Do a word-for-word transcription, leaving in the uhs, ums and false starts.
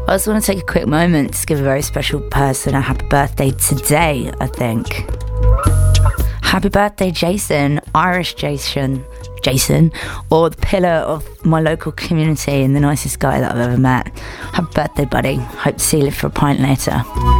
I just want to take a quick moment to give a very special person a happy birthday today, I think. Happy birthday, Jason, Irish Jason, Jason, or the pillar of my local community and the nicest guy that I've ever met. Happy birthday, buddy. Hope to see you live for a pint later.